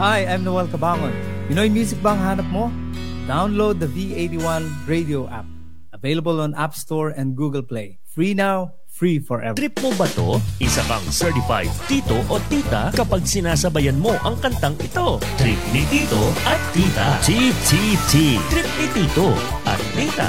Hi, I'm Noel Cabangon. Pinoy music bang hanap mo? Download the V81 radio app. Available on App Store and Google Play. Free now, free forever. Trip mo ba to? Isa kang certified tito o tita kapag sinasabayan mo ang kantang ito. Trip ni Tito at Tita. TTT. Trip ni Tito at Tita.